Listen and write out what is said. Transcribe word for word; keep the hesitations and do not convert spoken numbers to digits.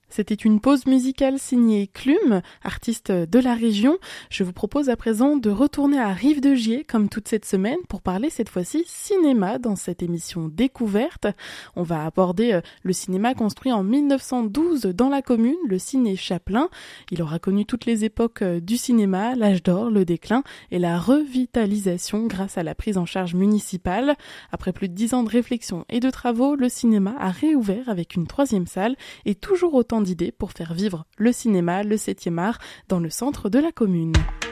C'était une pause musicale signée Clume, artiste de la région. Je vous propose à présent de retourner à Rive-de-Gier, comme toute cette semaine, pour parler cette fois-ci cinéma dans cette émission découverte. On va aborder le cinéma construit en mille neuf cent douze dans la commune, le Ciné Chapelain. Il aura connu toutes les époques du cinéma, l'âge d'or, le déclin et la revitalisation grâce à la prise en charge municipale. Après plus de dix ans de réflexion et de travaux, le cinéma a réouvert avec une troisième salle et toujours autant d'idées pour faire vivre le cinéma, le septième art, dans le centre de la commune.